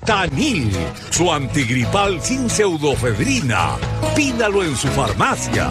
Tanil, su antigripal sin pseudofedrina. Pídalo en su farmacia.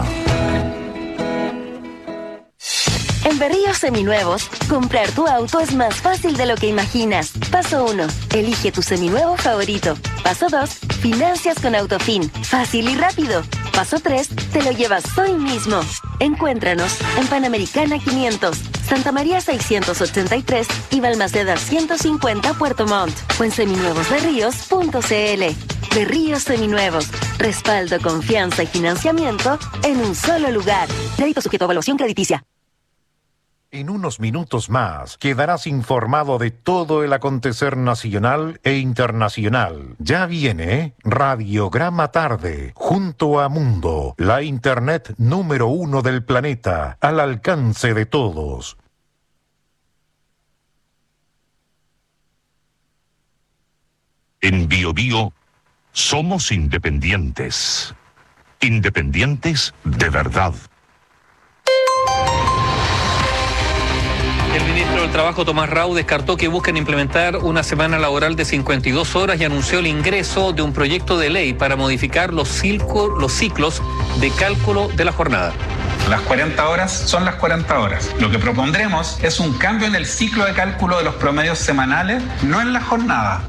En Berríos Seminuevos, comprar tu auto es más fácil de lo que imaginas. Paso 1. Elige tu seminuevo favorito. Paso 2. Financias con Autofin. Fácil y rápido. Paso 3. Te lo llevas hoy mismo. Encuéntranos en Panamericana 500, Santa María 683 y Balmaceda 150 Puerto Montt. O en seminuevosberríos.cl. Berríos Seminuevos. Respaldo, confianza y financiamiento en un solo lugar. Crédito sujeto a evaluación crediticia. En unos minutos más quedarás informado de todo el acontecer nacional e internacional. Ya viene Radiograma Tarde, junto a Mundo, la internet número 1 del planeta, al alcance de todos. En BioBio somos independientes. Independientes de verdad. El ministro del Trabajo, Tomás Rau, descartó que busquen implementar una semana laboral de 52 horas y anunció el ingreso de un proyecto de ley para modificar los ciclos de cálculo de la jornada. Las 40 horas son las 40 horas. Lo que propondremos es un cambio en el ciclo de cálculo de los promedios semanales, no en la jornada.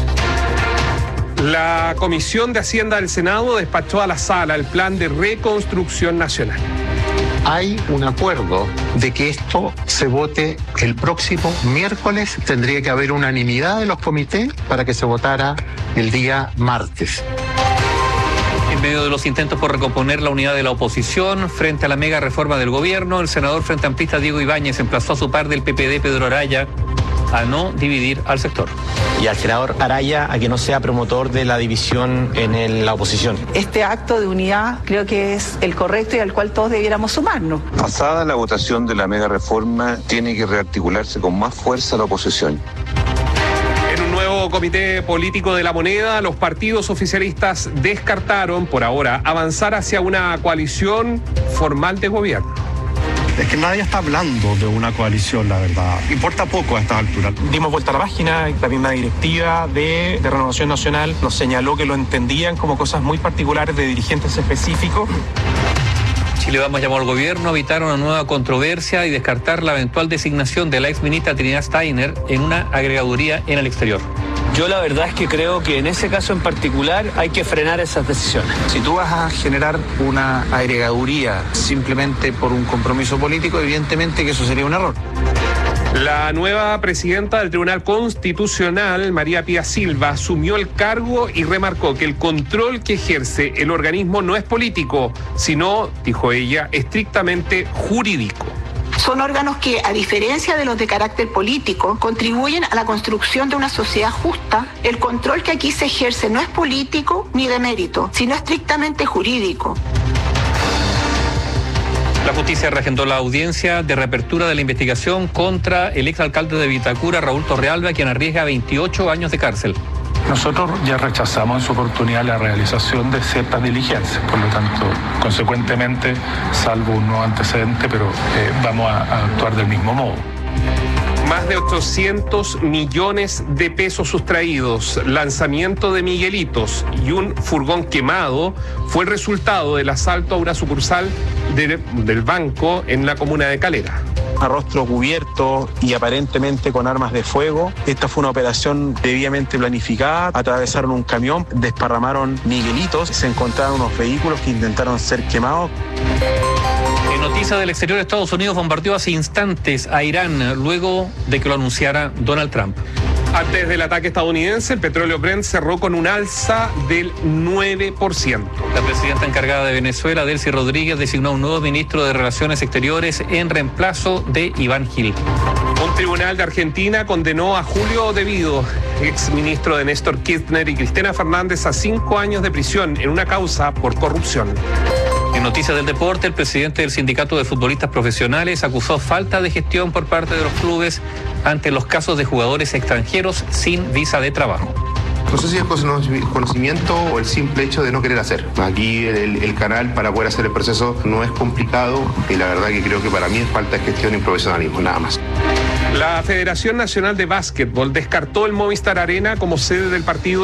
La Comisión de Hacienda del Senado despachó a la sala el Plan de Reconstrucción Nacional. Hay un acuerdo de que esto se vote el próximo miércoles. Tendría que haber unanimidad de los comités para que se votara el día martes. En medio de los intentos por recomponer la unidad de la oposición frente a la mega reforma del gobierno, el senador frente amplista Diego Ibáñez emplazó a su par del PPD, Pedro Araya, a no dividir al sector. Y al senador Araya a que no sea promotor de la división en la oposición. Este acto de unidad creo que es el correcto y al cual todos debiéramos sumarnos. Pasada la votación de la mega reforma, tiene que rearticularse con más fuerza la oposición. En un nuevo comité político de la moneda, los partidos oficialistas descartaron, por ahora, avanzar hacia una coalición formal de gobierno. Es que nadie está hablando de una coalición, la verdad. Importa poco a estas alturas. Dimos vuelta a la página, la misma directiva de Renovación Nacional nos señaló que lo entendían como cosas muy particulares de dirigentes específicos. Chile Vamos llamó al gobierno a evitar una nueva controversia y descartar la eventual designación de la exministra Trinidad Steiner en una agregaduría en el exterior. Yo la verdad es que creo que en ese caso en particular hay que frenar esas decisiones. Si tú vas a generar una agregaduría simplemente por un compromiso político, evidentemente que eso sería un error. La nueva presidenta del Tribunal Constitucional, María Pía Silva, asumió el cargo y remarcó que el control que ejerce el organismo no es político, sino, dijo ella, estrictamente jurídico. Son órganos que, a diferencia de los de carácter político, contribuyen a la construcción de una sociedad justa. El control que aquí se ejerce no es político ni de mérito, sino estrictamente jurídico. La justicia reagendó la audiencia de reapertura de la investigación contra el exalcalde de Vitacura, Raúl Torrealba, quien arriesga 28 años de cárcel. Nosotros ya rechazamos en su oportunidad la realización de ciertas diligencias, por lo tanto, consecuentemente, salvo un nuevo antecedente, pero vamos a actuar del mismo modo. Más de 800 millones de pesos sustraídos, lanzamiento de Miguelitos y un furgón quemado fue el resultado del asalto a una sucursal del banco en la comuna de Calera. A rostro cubierto y aparentemente con armas de fuego. Esta fue una operación debidamente planificada. Atravesaron un camión, desparramaron Miguelitos, se encontraron unos vehículos que intentaron ser quemados. En noticias del exterior, Estados Unidos bombardeó hace instantes a Irán luego de que lo anunciara Donald Trump. Antes del ataque estadounidense, el petróleo Brent cerró con un alza del 9%. La presidenta encargada de Venezuela, Delcy Rodríguez, designó un nuevo ministro de Relaciones Exteriores en reemplazo de Iván Gil. Un tribunal de Argentina condenó a Julio Devido, exministro de Néstor Kirchner, y Cristina Fernández a 5 años de prisión en una causa por corrupción. En noticias del deporte, el presidente del Sindicato de Futbolistas Profesionales acusó falta de gestión por parte de los clubes ante los casos de jugadores extranjeros sin visa de trabajo. No sé si es conocimiento o el simple hecho de no querer hacer. Aquí el canal para poder hacer el proceso no es complicado y la verdad que creo que para mí es falta de gestión y profesionalismo, nada más. La Federación Nacional de Básquetbol descartó el Movistar Arena como sede del partido